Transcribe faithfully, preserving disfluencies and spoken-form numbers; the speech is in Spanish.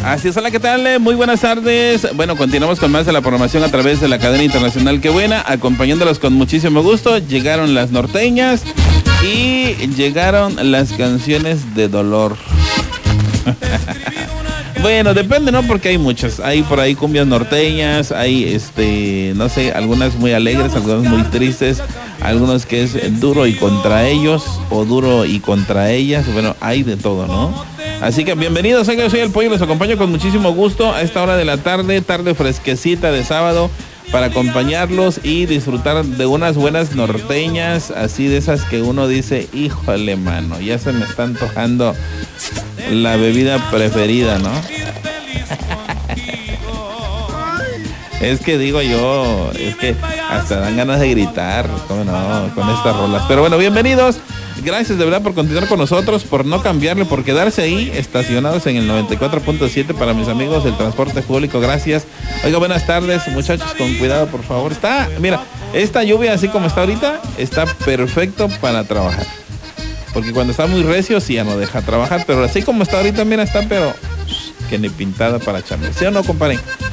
Así es, hola, ¿qué tal? Muy buenas tardes. Bueno, continuamos con más de la programación a través de la cadena internacional Qué Buena, acompañándolos con muchísimo gusto. Llegaron las norteñas y llegaron las canciones de dolor. Bueno, depende, ¿no? Porque hay muchas. Hay por ahí cumbias norteñas, hay, este, no sé, algunas muy alegres, algunas muy tristes, algunos que es duro y contra ellos, o duro y contra ellas. Bueno, hay de todo, ¿no? Así que bienvenidos, yo soy el Pollo, los acompaño con muchísimo gusto a esta hora de la tarde, tarde fresquecita de sábado, para acompañarlos y disfrutar de unas buenas norteñas, así de esas que uno dice, híjole, mano, ya se me está antojando la bebida preferida, ¿no? Es que digo yo, es que hasta dan ganas de gritar, ¿cómo no? Con estas rolas. Pero bueno, bienvenidos. Gracias de verdad por continuar con nosotros, por no cambiarle, por quedarse ahí estacionados en el noventa y cuatro punto siete para mis amigos del transporte público. Gracias. Oiga, buenas tardes, muchachos, con cuidado, por favor. Está, mira, esta lluvia así como está ahorita, está perfecto para trabajar. Porque cuando está muy recio, sí ya no deja trabajar. Pero así como está ahorita, mira, está pero que ni pintada para chambear. ¿Sí o no, compadre?